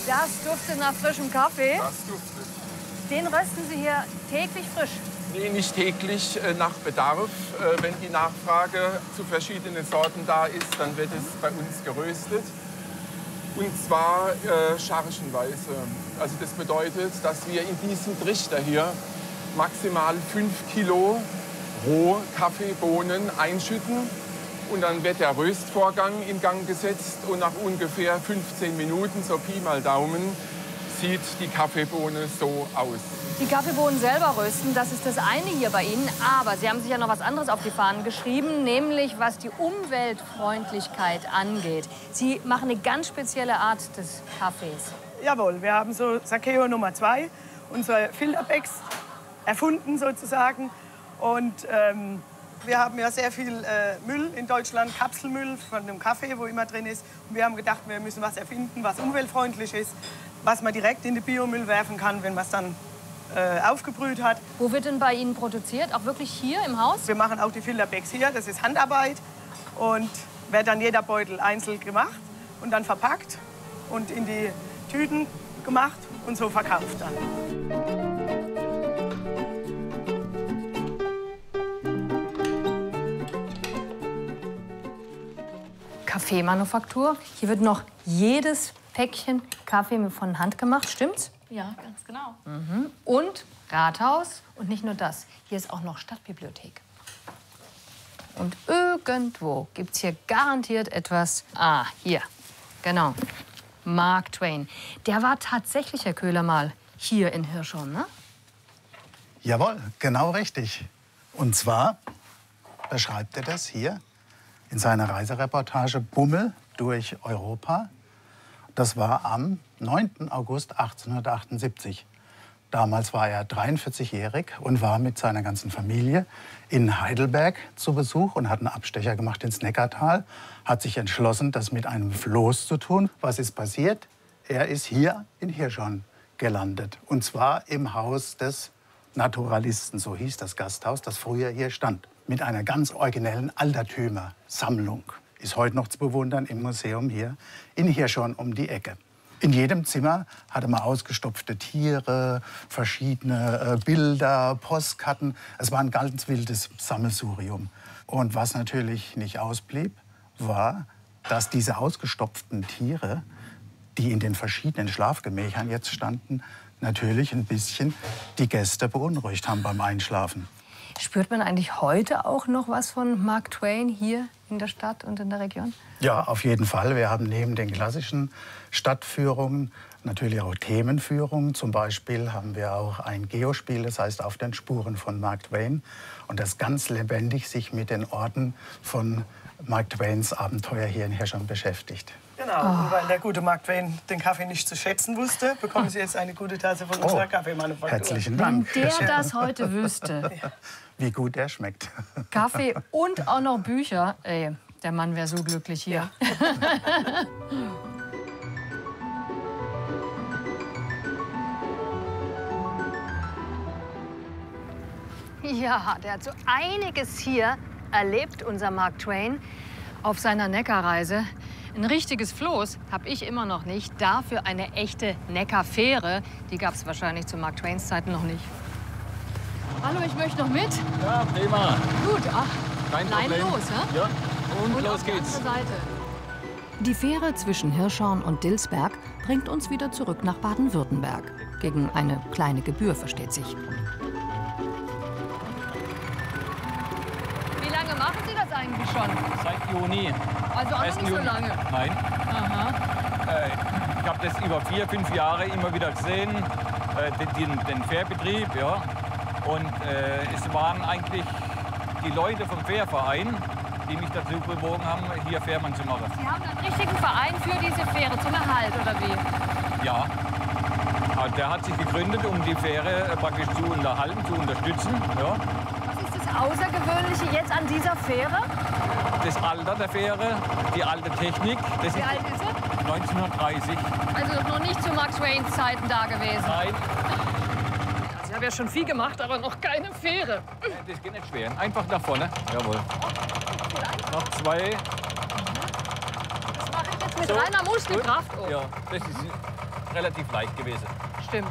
Das duftet nach frischem Kaffee. Das duftet. Den rösten Sie hier täglich frisch? Nee, nicht täglich, nach Bedarf. Wenn die Nachfrage zu verschiedenen Sorten da ist, dann wird es bei uns geröstet. Und zwar chargenweise. Also das bedeutet, dass wir in diesem Trichter hier maximal 5 Kilo roh Kaffeebohnen einschütten. Und dann wird der Röstvorgang in Gang gesetzt. Und nach ungefähr 15 Minuten, so Pi mal Daumen, sieht die Kaffeebohne so aus. Die Kaffeebohnen selber rösten, das ist das eine hier bei Ihnen. Aber Sie haben sich ja noch was anderes auf die Fahnen geschrieben, nämlich was die Umweltfreundlichkeit angeht. Sie machen eine ganz spezielle Art des Kaffees. Jawohl, wir haben so Sakeo Nummer 2, unser Filterbecks, erfunden sozusagen. Und wir haben ja sehr viel Müll in Deutschland, Kapselmüll von dem Kaffee, wo immer drin ist. Und wir haben gedacht, wir müssen was erfinden, was umweltfreundlich ist, was man direkt in den Biomüll werfen kann, wenn man es dann aufgebrüht hat. Wo wird denn bei Ihnen produziert? Auch wirklich hier im Haus? Wir machen auch die Filterbecks hier, das ist Handarbeit. Und wird dann jeder Beutel einzeln gemacht und dann verpackt und in die Tüten gemacht und so verkauft dann. Kaffeemanufaktur. Hier wird noch jedes Päckchen Kaffee von Hand gemacht, stimmt's? Ja, ganz genau. Und Rathaus. Und nicht nur das, hier ist auch noch Stadtbibliothek. Und irgendwo gibt es hier garantiert etwas. Ah, hier, genau. Mark Twain. Der war tatsächlich, Herr Köhler, mal hier in Hirschhorn, ne? Jawohl, genau richtig. Und zwar beschreibt er das hier in seiner Reisereportage Bummel durch Europa. Das war am 9. August 1878. Damals war er 43-jährig und war mit seiner ganzen Familie in Heidelberg zu Besuch und hat einen Abstecher gemacht ins Neckartal. Hat sich entschlossen, das mit einem Floß zu tun. Was ist passiert? Er ist hier in Hirschhorn gelandet. Und zwar im Haus des Naturalisten, so hieß das Gasthaus, das früher hier stand. Mit einer ganz originellen Altertümersammlung. Ist heute noch zu bewundern im Museum hier in Hirschhorn um die Ecke. In jedem Zimmer hatte man ausgestopfte Tiere, verschiedene Bilder, Postkarten. Es war ein ganz wildes Sammelsurium. Und was natürlich nicht ausblieb, war, dass diese ausgestopften Tiere, die in den verschiedenen Schlafgemächern jetzt standen, natürlich ein bisschen die Gäste beunruhigt haben beim Einschlafen. Spürt man eigentlich heute auch noch was von Mark Twain hier in der Stadt und in der Region? Ja, auf jeden Fall. Wir haben neben den klassischen Stadtführungen natürlich auch Themenführungen. Zum Beispiel haben wir auch ein Geospiel, das heißt Auf den Spuren von Mark Twain. Und das ganz lebendig sich mit den Orten von Mark Twains Abenteuer hier in Hirschhorn beschäftigt. Genau, und weil der gute Mark Twain den Kaffee nicht zu schätzen wusste, bekommen Sie jetzt eine gute Tasse von unserer Kaffeemanufaktur. Herzlichen Dank. Wenn der das heute wüsste. Wie gut der schmeckt. Kaffee und auch noch Bücher. Ey, der Mann wäre so glücklich hier. Ja, der hat so einiges hier erlebt, unser Mark Twain, auf seiner Neckarreise. Ein richtiges Floß habe ich immer noch nicht. Dafür eine echte Neckarfähre. Die gab es wahrscheinlich zu Mark Twains Zeiten noch nicht. Hallo, ich möchte noch mit. Ja, prima. Gut, ach, Kein Leine Problem. los, ja? Ja, und los auf die geht's. andere Seite. Die Fähre zwischen Hirschhorn und Dilsberg bringt uns wieder zurück nach Baden-Württemberg. Gegen eine kleine Gebühr, versteht sich. Wie lange machen Sie das eigentlich schon? Seit Juni. Also auch noch 1. nicht so Juni. lange. Nein. Aha. Ich habe das über 4, 5 Jahre immer wieder gesehen, den Fährbetrieb. Ja. Und es waren eigentlich die Leute vom Fährverein, die mich dazu bewogen haben, hier Fährmann zu machen. Sie haben einen richtigen Verein für diese Fähre zum Erhalt, oder wie? Ja. Der hat sich gegründet, um die Fähre praktisch zu unterhalten, zu unterstützen. Ja. Was ist das Außergewöhnliche jetzt an dieser Fähre? Das Alter der Fähre, die alte Technik. Das Wie ist alt ist sie? 1930. Also noch nicht zu Mark Twains Zeiten da gewesen. Nein, Sie haben ja schon viel gemacht, aber noch keine Fähre. das geht nicht schwer. Einfach nach vorne. Jawohl. Noch 2. Das mache ich jetzt mit So, reiner Muskelkraft. Oh. Ja, das ist relativ leicht gewesen. Stimmt.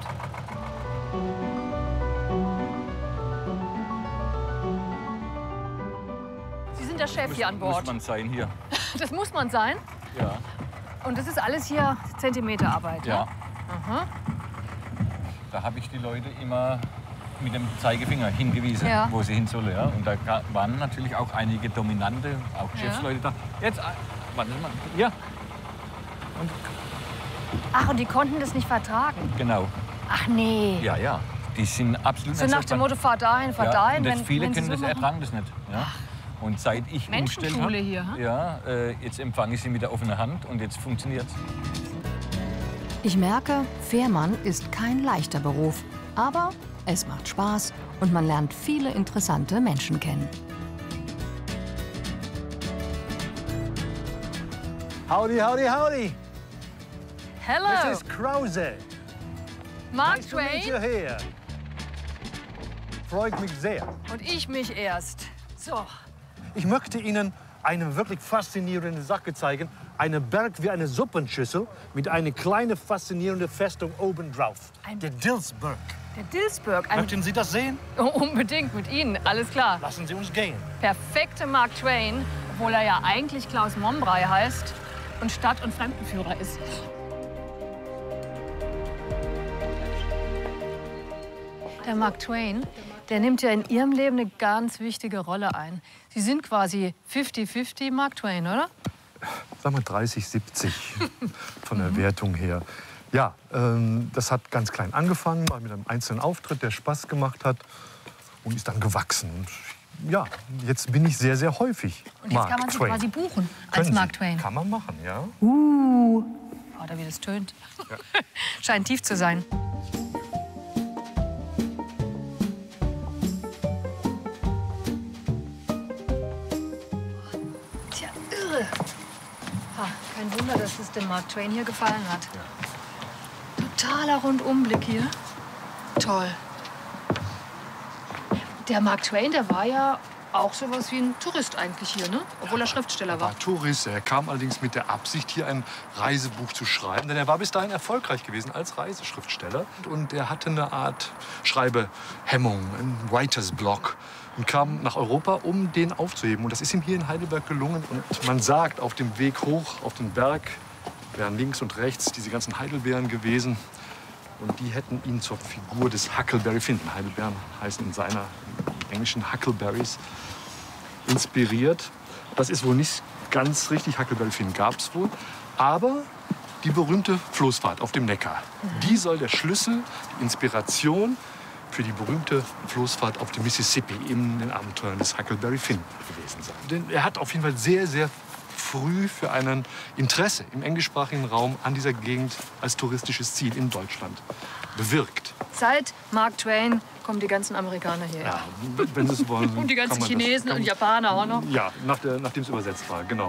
Sie sind der Chef hier an Bord. Muss man sein hier. Das muss man sein. Ja. Und das ist alles hier Zentimeterarbeit. Ja. Ne? Aha. Da habe ich die Leute immer mit dem Zeigefinger hingewiesen, Ja. wo sie hin sollen. Ja. Und da waren natürlich auch einige dominante, auch Geschäftsleute da. Jetzt, warten Sie mal. Ja. Und Ach, und die konnten das nicht vertragen? genau. Ach nee. Ja, ja. Die sind absolut So nicht nach dem Motto, fahr dahin, fahr dahin. Und viele wenn sie können so das machen. ertragen das nicht. Ja. Und seit ich umgestellt habe, Menschenschule hier, hm? ja, jetzt empfange ich sie mit der offenen Hand und jetzt funktioniert es. Ich merke, Fährmann ist kein leichter Beruf. Aber es macht Spaß und man lernt viele interessante Menschen kennen. Howdy, howdy, howdy. Hello, This is Krause. Mark Nice to meet you Twain. here. Freut mich sehr. Und ich mich erst. So, Ich möchte Ihnen eine wirklich faszinierende Sache zeigen. Einen Berg wie eine Suppenschüssel mit einer kleinen faszinierenden Festung obendrauf. Der Dilsberg. der Dilsberg. Möchten Sie das sehen? Unbedingt mit Ihnen, alles klar. Lassen Sie uns gehen. Perfekte Mark Twain, obwohl er ja eigentlich Klaus Mombrey heißt und Stadt- und Fremdenführer ist. Der Mark Twain, der nimmt ja in Ihrem Leben eine ganz wichtige Rolle ein. Sie sind quasi 50-50 Mark Twain, oder? Sagen wir 30-70 von der Wertung her. Ja, das hat ganz klein angefangen, mal mit einem einzelnen Auftritt, der Spaß gemacht hat und ist dann gewachsen. Und ja, jetzt bin ich sehr, sehr häufig Und jetzt Mark kann man sie Twain. quasi buchen als Können Sie? Mark Twain. Kann man machen, ja. Oder wie das tönt. Scheint tief zu sein. Tja, irre. Ha, kein Wunder, dass es dem Mark Twain hier gefallen hat. Totaler Rundumblick hier. Toll. Der Mark Twain, der war ja auch sowas wie ein Tourist eigentlich hier, ne? Obwohl er Schriftsteller war. war Tourist. Er kam allerdings mit der Absicht, hier ein Reisebuch zu schreiben. Denn er war bis dahin erfolgreich gewesen als Reiseschriftsteller. Und er hatte eine Art Schreibehemmung, ein Writers Block. Und kam nach Europa, um den aufzuheben. Und das ist ihm hier in Heidelberg gelungen. Und man sagt, auf dem Weg hoch auf den Berg wären links und rechts diese ganzen Heidelbeeren gewesen. Und die hätten ihn zur Figur des Huckleberry Finn, Heidelbeeren heißen in seiner englischen Huckleberries, inspiriert. Das ist wohl nicht ganz richtig. Huckleberry Finn gab es wohl. Aber die berühmte Floßfahrt auf dem Neckar, die soll der Schlüssel, die Inspiration für die berühmte Floßfahrt auf dem Mississippi in den Abenteuern des Huckleberry Finn gewesen sein. Denn er hat auf jeden Fall sehr, sehr früh für ein Interesse im englischsprachigen Raum an dieser Gegend als touristisches Ziel in Deutschland bewirkt. Seit Mark Twain kommen die ganzen Amerikaner hierher. Ja, wenn Sie es wollen. Und die ganzen kann man das- Chinesen kann- und Japaner auch noch. Ja, nachdem es übersetzt war, genau.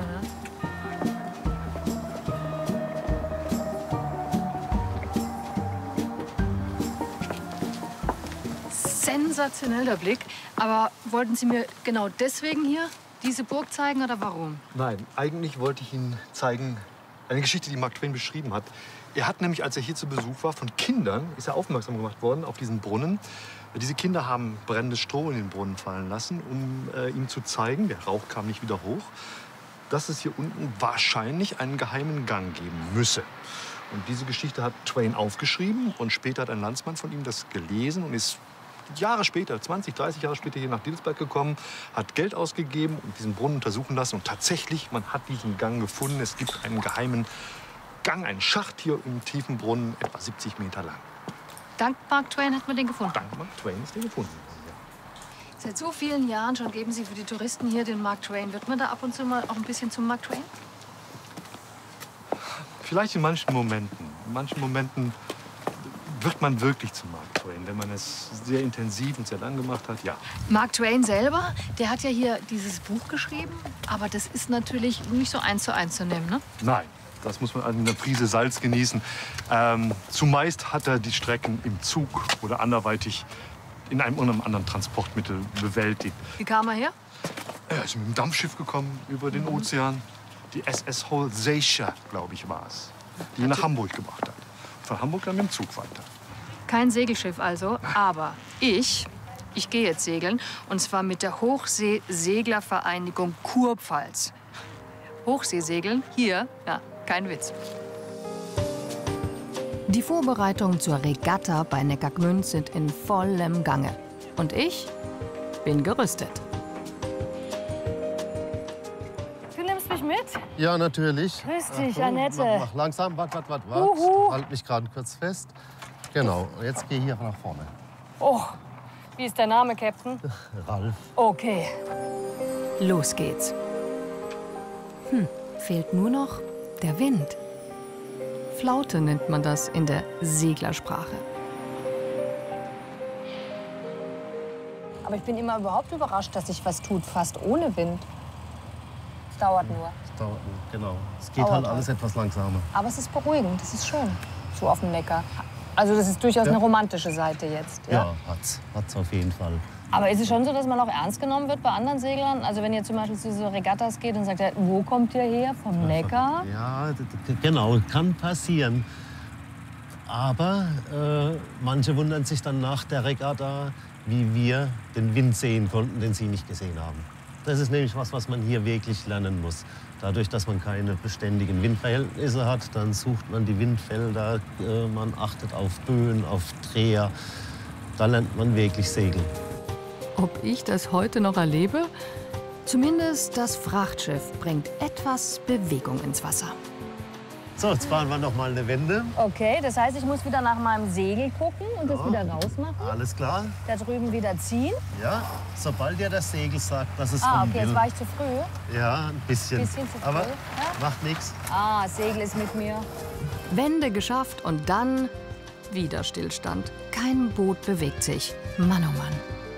Sensationell der Blick. Aber wollten Sie mir genau deswegen hier diese Burg zeigen oder warum? Nein, eigentlich wollte ich Ihnen zeigen, eine Geschichte, die Mark Twain beschrieben hat. Er hat nämlich, als er hier zu Besuch war, von Kindern, ist er aufmerksam gemacht worden auf diesen Brunnen. Diese Kinder haben brennendes Stroh in den Brunnen fallen lassen, um ihm zu zeigen, der Rauch kam nicht wieder hoch, dass es hier unten wahrscheinlich einen geheimen Gang geben müsse. Und diese Geschichte hat Twain aufgeschrieben und später hat ein Landsmann von ihm das gelesen und ist Jahre später, 20, 30 Jahre später hier nach Dilsberg gekommen, hat Geld ausgegeben und diesen Brunnen untersuchen lassen. Und tatsächlich, man hat diesen Gang gefunden. Es gibt einen geheimen Gang, einen Schacht hier im tiefen Brunnen, etwa 70 Meter lang. Dank Mark Twain hat man den gefunden. Dank Mark Twain ist der gefunden worden. Ja. Seit so vielen Jahren schon geben Sie für die Touristen hier den Mark Twain. Wird man da ab und zu mal auch ein bisschen zum Mark Twain? Vielleicht in manchen Momenten. In manchen Momenten wird man wirklich zum Mark Twain, wenn man es sehr intensiv und sehr lang gemacht hat, ja. Mark Twain selber, der hat ja hier dieses Buch geschrieben. Aber das ist natürlich nicht so 1:1 zu nehmen, ne? Nein, das muss man mit einer Prise Salz genießen. Zumeist hat er die Strecken im Zug oder anderweitig in einem anderen Transportmittel bewältigt. Wie kam er her? Er ist mit dem Dampfschiff gekommen über den Ozean. Die SS Holsatia, glaube ich, war es, die ihn nach Hamburg gebracht hat. von Hamburg dann mit dem Zug weiter. Kein Segelschiff also, aber ich gehe jetzt segeln. Und zwar mit der Hochseeseglervereinigung Kurpfalz. Hochseesegeln hier, ja, kein Witz. Die Vorbereitungen zur Regatta bei Neckargmünd sind in vollem Gange. Und ich bin gerüstet. Du nimmst mich mit? Ja, natürlich. Grüß dich, Achtung, Annette. Mach langsam, wart. Halt mich gerade kurz fest. Genau, jetzt geh hier nach vorne. Oh, wie ist der Name, Captain? Ralf. Okay. Los geht's. Fehlt nur noch der Wind. Flaute nennt man das in der Seglersprache. Aber ich bin immer überhaupt überrascht, dass sich was tut, fast ohne Wind. Es dauert nur. Genau. Es geht halt alles etwas langsamer. Aber es ist beruhigend, das ist schön, so auf dem Neckar. Also das ist durchaus eine romantische Seite jetzt. Ja, hat's auf jeden Fall. Aber ist es schon so, dass man auch ernst genommen wird bei anderen Seglern? Also wenn ihr zum Beispiel zu so Regattas geht und sagt, wo kommt ihr her? Vom Neckar? Ja, genau, kann passieren. Aber manche wundern sich dann nach der Regatta, wie wir den Wind sehen konnten, den sie nicht gesehen haben. Das ist nämlich was man hier wirklich lernen muss. Dadurch, dass man keine beständigen Windverhältnisse hat, dann sucht man die Windfelder, man achtet auf Böen, auf Dreher. Da lernt man wirklich segeln. Ob ich das heute noch erlebe? Zumindest das Frachtschiff bringt etwas Bewegung ins Wasser. So, jetzt fahren wir noch mal eine Wende. Okay, das heißt, ich muss wieder nach meinem Segel gucken und das wieder rausmachen. Alles klar. Da drüben wieder ziehen. Ja, sobald dir das Segel sagt, dass es Ah, rum okay, will. jetzt war ich zu früh. Ja, ein bisschen. Bisschen zu früh. Aber Ja? macht nichts. Ah, das Segel ist mit mir. Wende geschafft und dann wieder Stillstand. Kein Boot bewegt sich. Mann, oh Mann.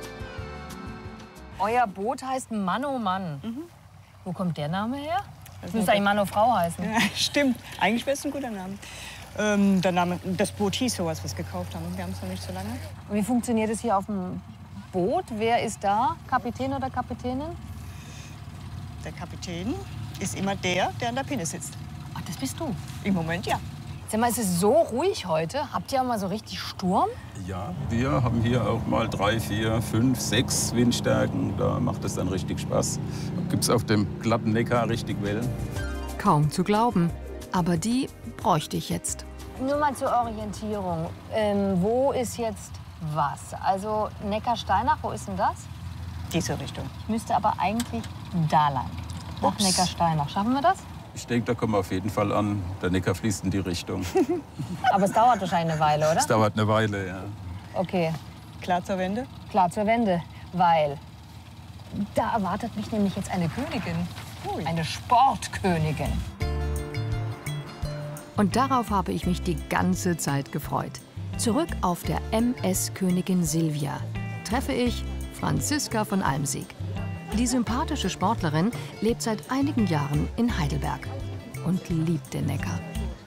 Euer Boot heißt Mann, oh Mann. Wo kommt der Name her? Das müsste eigentlich Mann, oh Frau heißen. Ja, stimmt. Eigentlich wäre es ein guter Name. Das Boot hieß so, als wir es gekauft haben. Wir haben es noch nicht so lange. Und wie funktioniert es hier auf dem Boot? Wer ist da? Kapitän oder Kapitänin? Der Kapitän ist immer der an der Pinne sitzt. Ach, das bist du. Im Moment ja. Sag mal, es ist so ruhig heute. Habt ihr auch mal so richtig Sturm? Ja, wir haben hier auch mal 3, 4, 5, 6 Windstärken. Da macht es dann richtig Spaß. Gibt es auf dem glatten Neckar richtig Wellen. Kaum zu glauben. Aber die bräuchte ich jetzt. Nur mal zur Orientierung. Wo ist jetzt was? Also Neckar-Steinach, wo ist denn das? Diese Richtung. Ich müsste aber eigentlich da lang. Nach Neckar-Steinach. Schaffen wir das? Ich denke, da kommen wir auf jeden Fall an. Der Neckar fließt in die Richtung. Aber es dauert wahrscheinlich eine Weile, oder? Es dauert eine Weile, ja. Okay, Klar zur Wende? klar zur Wende. Weil da erwartet mich nämlich jetzt eine Königin. Eine Sportkönigin. Und darauf habe ich mich die ganze Zeit gefreut. Zurück auf der MS Königin Silvia treffe ich Franziska von Almsieg. Die sympathische Sportlerin lebt seit einigen Jahren in Heidelberg und liebt den Neckar.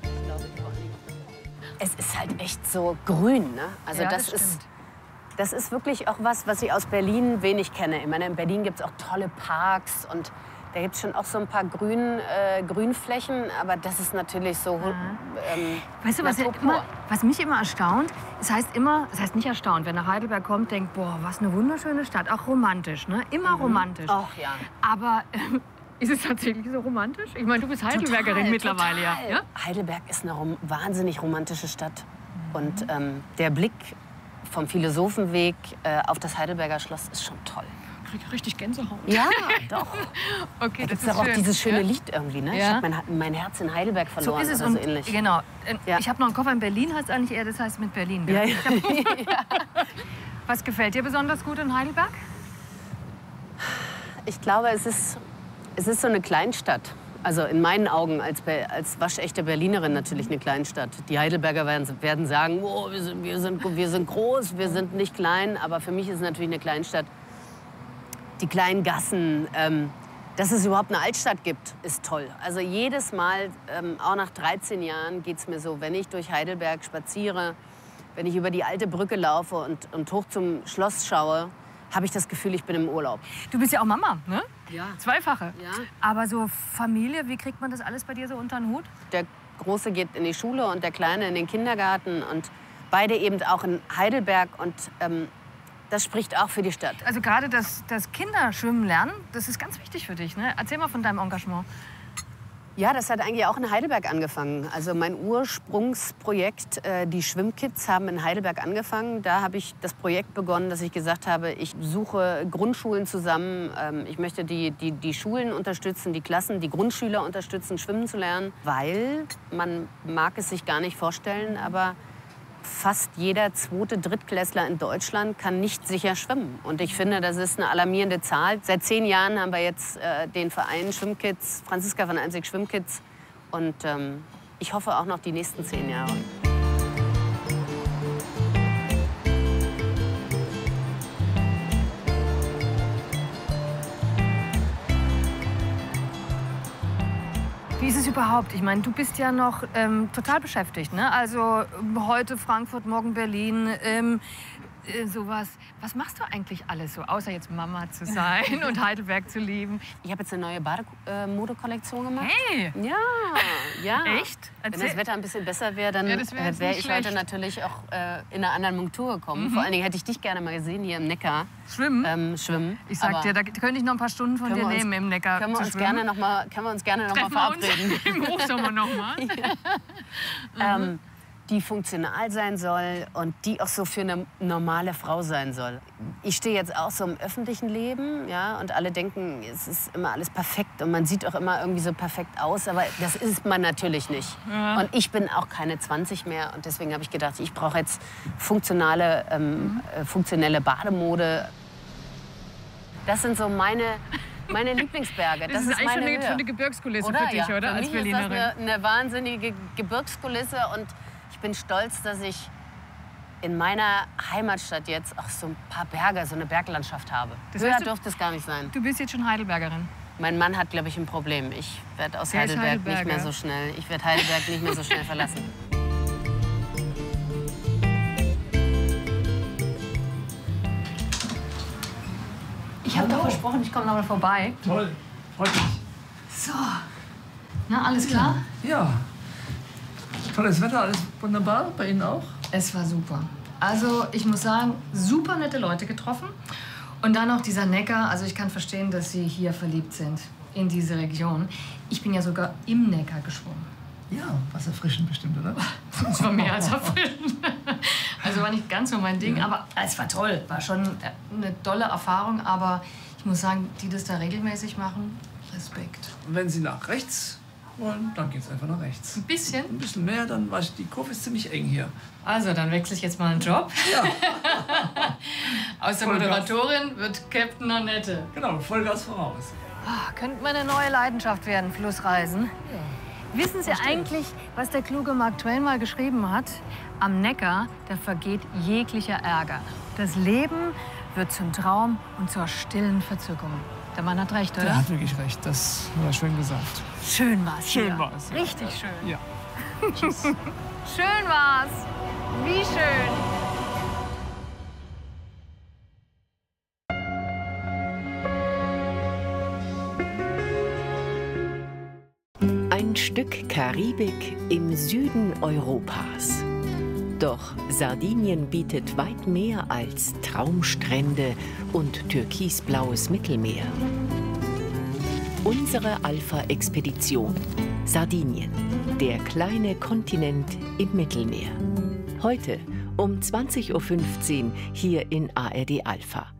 Es ist halt echt so grün, ne? Also Ja, das das ist wirklich auch was ich aus Berlin wenig kenne. Ich meine, in Berlin gibt es auch tolle Parks und da gibt es schon auch so ein paar Grünflächen, aber das ist natürlich so Weißt du, was mich immer erstaunt? Es heißt nicht erstaunt, wenn nach Heidelberg kommt, denkt, boah, was eine wunderschöne Stadt. Auch romantisch, ne? Immer romantisch. Ach ja. Aber ist es tatsächlich so romantisch? Ich meine, du bist Heidelbergerin Total, mittlerweile, total. ja? Heidelberg ist eine wahnsinnig romantische Stadt. Und der Blick vom Philosophenweg auf das Heidelberger Schloss ist schon toll. Richtig Gänsehaut. Ja, doch. Okay, Da das gibt es ist auch schön. dieses schöne Ja? Lied irgendwie, ne? Ja. Ich habe mein Herz in Heidelberg So verloren ist es. oder Und so ähnlich. genau. Ja. Ich habe noch einen Koffer in Berlin, heißt eigentlich eher, das heißt mit Berlin. Ja, ja. Was gefällt dir besonders gut in Heidelberg? Ich glaube, es ist so eine Kleinstadt. Also in meinen Augen als waschechte Berlinerin natürlich eine Kleinstadt. Die Heidelberger werden sagen, oh, wir sind groß, wir sind nicht klein. Aber für mich ist es natürlich eine Kleinstadt. Die kleinen Gassen, dass es überhaupt eine Altstadt gibt, ist toll. Also jedes Mal, auch nach 13 Jahren, geht es mir so, wenn ich durch Heidelberg spaziere, wenn ich über die alte Brücke laufe und hoch zum Schloss schaue, habe ich das Gefühl, ich bin im Urlaub. Du bist ja auch Mama, ne? Ja. Zweifache. Ja. Aber so Familie, wie kriegt man das alles bei dir so unter den Hut? Der Große geht in die Schule und der Kleine in den Kindergarten. Und beide eben auch in Heidelberg. Und das spricht auch für die Stadt. Also gerade das Kinder schwimmen lernen, das ist ganz wichtig für dich, ne? Erzähl mal von deinem Engagement. Ja, das hat eigentlich auch in Heidelberg angefangen. Also mein Ursprungsprojekt, die Schwimmkids, haben in Heidelberg angefangen. Da habe ich das Projekt begonnen, dass ich gesagt habe, ich suche Grundschulen zusammen. Ich möchte die Schulen unterstützen, die Klassen, die Grundschüler unterstützen, schwimmen zu lernen. Weil, man mag es sich gar nicht vorstellen, aber fast jeder zweite Drittklässler in Deutschland kann nicht sicher schwimmen. Und ich finde, das ist eine alarmierende Zahl. Seit 10 Jahren haben wir jetzt den Verein Schwimmkids, Franziska von Almsieg Schwimmkids. Und ich hoffe auch noch die nächsten 10 Jahre. Wie ist es überhaupt? Ich meine, du bist ja noch total beschäftigt, ne? Also heute Frankfurt, morgen Berlin, sowas. Was machst du eigentlich alles so, außer jetzt Mama zu sein und Heidelberg zu lieben? Ich habe jetzt eine neue Bademodekollektion gemacht. Hey! Ja. Echt? Wenn das Wetter ein bisschen besser wäre, dann wäre ich heute natürlich auch in einer anderen Montur gekommen. Vor allen Dingen hätte ich dich gerne mal gesehen hier im Neckar. Schwimmen? Schwimmen. Ich sag dir, da könnte ich noch ein paar Stunden von dir nehmen im Neckar. Können wir uns gerne noch mal verabreden. Im Hochsommer noch mal. Die funktional sein soll und die auch so für eine normale Frau sein soll. Ich stehe jetzt auch so im öffentlichen Leben, ja, und alle denken, es ist immer alles perfekt und man sieht auch immer irgendwie so perfekt aus, aber das ist man natürlich nicht. Ja. Und ich bin auch keine 20 mehr und deswegen habe ich gedacht, ich brauche jetzt funktionelle Bademode. Das sind so meine Lieblingsberge. Das ist eigentlich schon eine Gebirgskulisse für dich, oder? Als Berlinerin. Ist das eine wahnsinnige Gebirgskulisse und ich bin stolz, dass ich in meiner Heimatstadt jetzt auch so ein paar Berge, so eine Berglandschaft habe. Höher dürfte es gar nicht sein. Du bist jetzt schon Heidelbergerin. Mein Mann hat, glaube ich, ein Problem. Ich werde aus Heidelberg nicht mehr so schnell. Ich werde Heidelberg nicht mehr so schnell verlassen. Ich habe doch versprochen, ich komme noch mal vorbei. Toll, freut mich. So, na, alles klar? Ja. Tolles Wetter, alles wunderbar. Bei Ihnen auch? Es war super. Also ich muss sagen, super nette Leute getroffen. Und dann noch dieser Neckar. Also ich kann verstehen, dass Sie hier verliebt sind, in diese Region. Ich bin ja sogar im Neckar geschwommen. Ja, wasserfrischend bestimmt, oder? Das war mehr als erfrischend. Also war nicht ganz so mein Ding, aber es war toll. War schon eine tolle Erfahrung. Aber ich muss sagen, die das da regelmäßig machen, Respekt. Und wenn Sie nach rechts wollen, dann geht's einfach nach rechts. Ein bisschen? Ein bisschen mehr, dann weiß ich, die Kurve ist ziemlich eng hier. Also, dann wechsle ich jetzt mal einen Job. Ja. Aus der Moderatorin wird Captain Annette. Genau, Vollgas voraus. Könnte meine neue Leidenschaft werden, Flussreisen. Ja. Wissen Sie eigentlich, was der kluge Mark Twain mal geschrieben hat? Am Neckar, da vergeht jeglicher Ärger. Das Leben wird zum Traum und zur stillen Verzückung. Der Mann hat recht, oder? Der hat wirklich recht, das hat er schön gesagt. Schön war's. Schön war's. Ja. Richtig schön. Ja. Tschüss. Schön war's. Wie schön. Ein Stück Karibik im Süden Europas. Doch Sardinien bietet weit mehr als Traumstrände und türkisblaues Mittelmeer. Unsere Alpha-Expedition. Sardinien, der kleine Kontinent im Mittelmeer. Heute um 20:15 Uhr hier in ARD Alpha.